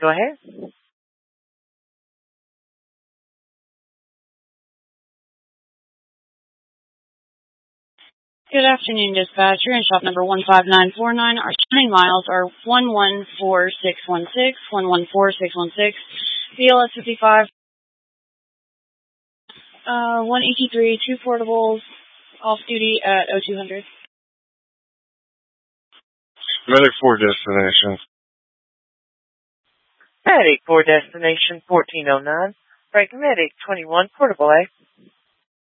go ahead. Good afternoon, dispatcher. In shop number 15949, our shipping miles are 114616, 114616, BLS 55, 183, 2 portables, off duty at 0200. Medic 4 destination. Medic 4 destination 1409. Break Medic 21 portable A.